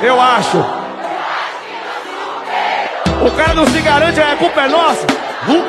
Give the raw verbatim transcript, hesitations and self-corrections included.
Eu acho. O cara não se garante, a culpa é nossa.